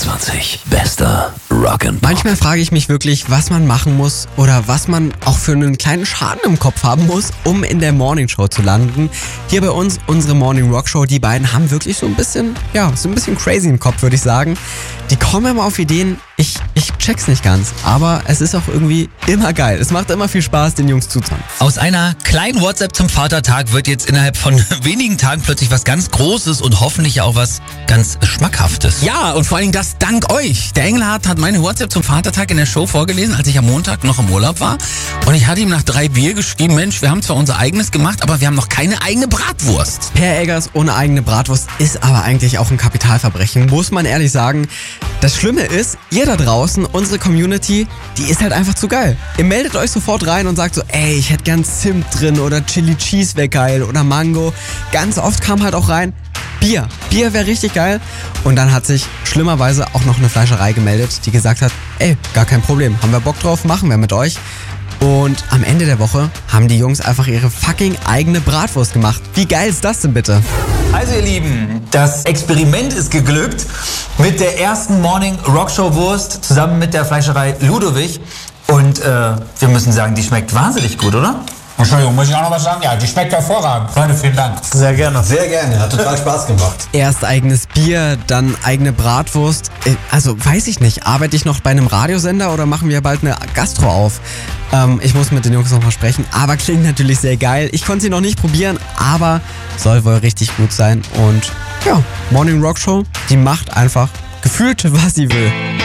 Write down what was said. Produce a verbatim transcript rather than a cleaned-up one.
vierundzwanzig. Bester Rock'n'Pop. Manchmal frage ich mich wirklich, was man machen muss oder was man auch für einen kleinen Schaden im Kopf haben muss, um in der Morning Show zu landen. Hier bei uns, unsere Morning Rock Show, die beiden haben wirklich so ein bisschen, ja, so ein bisschen crazy im Kopf, würde ich sagen. Die kommen immer auf Ideen, ich, ich check's nicht ganz, aber es ist auch irgendwie immer geil. Es macht immer viel Spaß, den Jungs zuzuhören. Aus einer kleinen WhatsApp zum Vatertag wird jetzt innerhalb von wenigen Tagen plötzlich was ganz Großes und hoffentlich auch was ganz Schmackhaftes. Ja, und vor allen Dingen das dank euch. Der Engelhardt hat meine WhatsApp zum Vatertag in der Show vorgelesen, als ich am Montag noch im Urlaub war. Und ich hatte ihm nach drei Bier geschrieben, Mensch, wir haben zwar unser eigenes gemacht, aber wir haben noch keine eigene Bratwurst. Per Eggers ohne eigene Bratwurst ist aber eigentlich auch ein Kapitalverbrechen, muss man ehrlich sagen. Das Schlimme ist, ihr da draußen, unsere Community, die ist halt einfach zu geil. Ihr meldet euch sofort rein und sagt so, ey, ich hätte gern Zimt drin oder Chili Cheese wäre geil oder Mango. Ganz oft kam halt auch rein, Bier. Bier wäre richtig geil. Und dann hat sich schlimmerweise auch noch eine Fleischerei gemeldet, die gesagt hat, ey, gar kein Problem, haben wir Bock drauf, machen wir mit euch. Und am Ende der Woche haben die Jungs einfach ihre fucking eigene Bratwurst gemacht. Wie geil ist das denn bitte? Also ihr Lieben, das Experiment ist geglückt mit der ersten Morning Rockshow Wurst zusammen mit der Fleischerei Ludowig. Und äh, wir müssen sagen, die schmeckt wahnsinnig gut, oder? Entschuldigung, muss ich auch noch was sagen? Ja, die schmeckt hervorragend. Freunde, vielen Dank. Sehr gerne. Sehr gerne, hat total Spaß gemacht. Erst eigenes Bier, dann eigene Bratwurst. Also weiß ich nicht, arbeite ich noch bei einem Radiosender oder machen wir bald eine Gastro auf? Ähm, ich muss mit den Jungs noch mal sprechen, aber klingt natürlich sehr geil. Ich konnte sie noch nicht probieren, aber soll wohl richtig gut sein. Und ja, Morning Rock Show, die macht einfach gefühlt, was sie will.